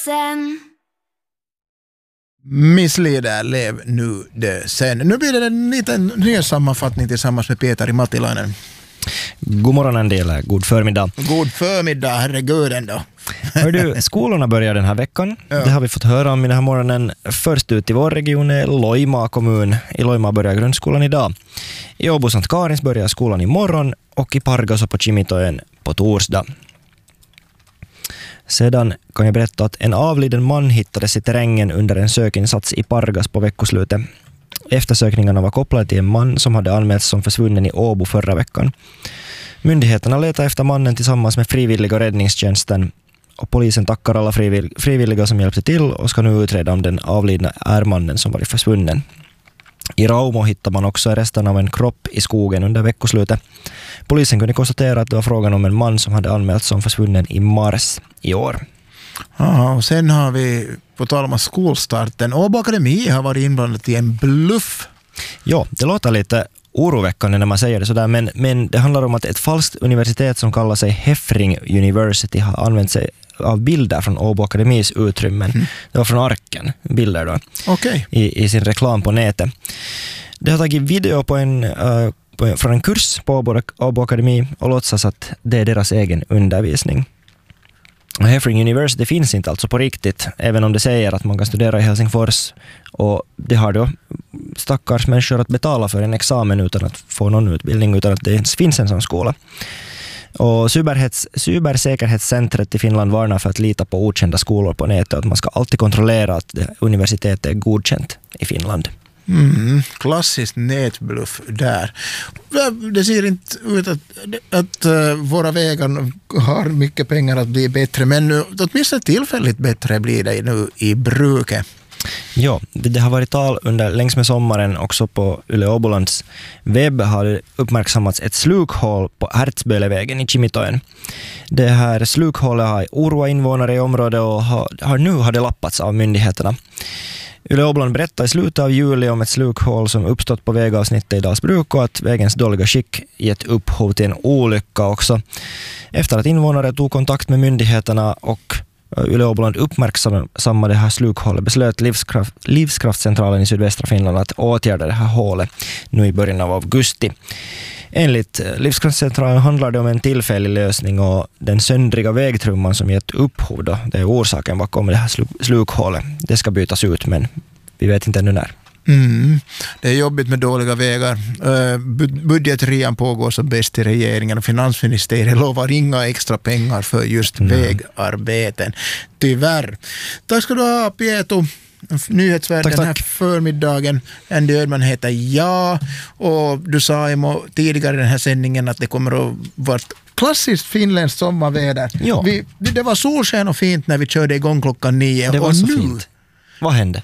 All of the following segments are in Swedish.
Sen. Misslider, lev nu det sen. Nu blir det en liten nyhetssammanfattning tillsammans med Peter Mattilainen. God morgon en del, god förmiddag. God förmiddag, herregud ändå. Hör du, skolorna börjar den här veckan. Ja. Det har vi fått höra om i den här morgonen. Först ut i vår region är Loimaa kommun. I Loimaa börjar grundskolan idag. I Åbo Sankt Karins börjar skolan imorgon och i Pargas och på Kimitoön på torsdag. Sedan kan jag berätta att en avliden man hittades i terrängen under en sökinsats i Pargas på veckoslutet. Eftersökningarna var kopplade till en man som hade anmälts som försvunnen i Åbo förra veckan. Myndigheterna letar efter mannen tillsammans med frivilliga räddningstjänsten och polisen tackar alla frivilliga som hjälpte till och ska nu utreda om den avlidna är mannen som varit försvunnen. I Raumo hittar man också resten av en kropp i skogen under veckoslutet. Polisen kunde konstatera att det var frågan om en man som hade anmälts som försvunnen i mars i år. Ja, och sen har vi på tal om skolstarten. Åbo Akademi har varit inblandat i en bluff. Ja, det låter lite oroväckande när man säger det sådär, men det handlar om att ett falskt universitet som kallar sig Heffring University har använt sig av bilder från Åbo Akademis utrymmen. Det var från Arken, bilder då. Okay. I sin reklam på nätet. Det har tagit video från en kurs på Åbo Akademi och låtsas att det är deras egen undervisning. Heffring University finns inte alltså på riktigt, även om det säger att man kan studera i Helsingfors, och det har då stackars människor att betala för en examen utan att få någon utbildning, utan att det ens finns en sån skola. Och cybersäkerhetscentret i Finland varnar för att lita på okända skolor på nätet, och att man ska alltid kontrollera att universitetet är godkänt i Finland. Klassiskt nätbluff där. Det ser inte ut att våra vägar har mycket pengar att bli bättre, men nu, åtminstone tillfälligt bättre blir det nu i bruket. Ja, det har varit tal längs med sommaren också på Yle Åbolands webb har det uppmärksammats ett slukhål på Hertzbölevägen i Kimitoön. Det här slukhålet har oroat invånare i området och nu har det lappats av myndigheterna. Yle Åboland berättade i slutet av juli om ett slukhål som uppstått på vägavsnittet i Dalsbruk och att vägens dåliga skick gett upphov till en olycka också. Efter att invånare tog kontakt med myndigheterna och Yle Åboland uppmärksammade det här slukhålet beslöt Livskraftcentralen i sydvästra Finland att åtgärda det här hålet nu i början av augusti. Enligt Livskraftcentralen handlar det om en tillfällig lösning, och den söndriga vägtrumman som gett upphov då, det är orsaken bakom det här slukhålet. Det ska bytas ut, men vi vet inte ännu när. Det är jobbigt med dåliga vägar. Budgetrian pågår som bäst i regeringen, och finansministeriet lovar inga extra pengar för just vägarbeten. Tyvärr. Tack ska du ha, Pieto. Nyhetsvärlden den här förmiddagen. Andy Ödman heter jag, och du sa tidigare i den här sändningen att det kommer att vara klassiskt finländskt sommarväder. Ja. Det var solsken och fint när vi körde igång 9:00. Det var så fint. Vad hände?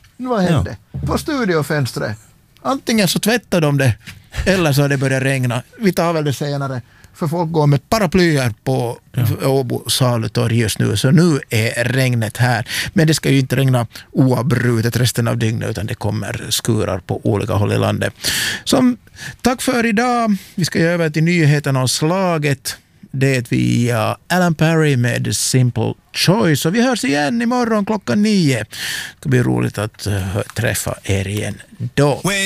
På studiofönstret. Antingen så tvättade de det, eller så har det börjat regna. Vi tar väl det senare, för folk går med paraplyer på Åbo salutorg just nu, så nu är regnet här. Men det ska ju inte regna oavbrutet resten av dygnet, utan det kommer skurar på olika håll i landet. Tack för idag. Vi ska gå över till nyheterna och slaget. Det är via Alan Perry med Simple Choice, och vi hörs igen imorgon 9:00. Det ska bli roligt att träffa er igen då.